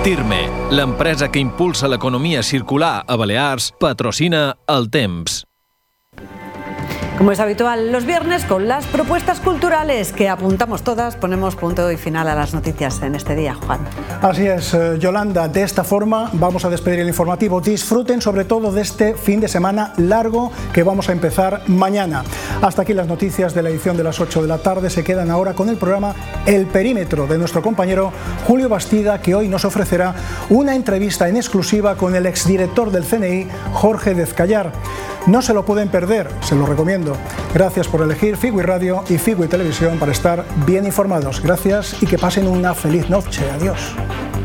Tirme, l'empresa que impulsa l'economia circular a Balears, patrocina El Temps. Como es habitual los viernes, con las propuestas culturales que apuntamos todas, ponemos punto y final a las noticias en este día, Juan. Así es, Yolanda, de esta forma vamos a despedir el informativo. Disfruten sobre todo de este fin de semana largo que vamos a empezar mañana. Hasta aquí las noticias de la edición de las 8 de la tarde. Se quedan ahora con el programa El Perímetro de nuestro compañero Julio Bastida, que hoy nos ofrecerá una entrevista en exclusiva con el exdirector del CNI, Jorge Dezcayar. No se lo pueden perder, se lo recomiendo. Gracias por elegir Figui Radio y Figui Televisión para estar bien informados. Gracias y que pasen una feliz noche. Adiós.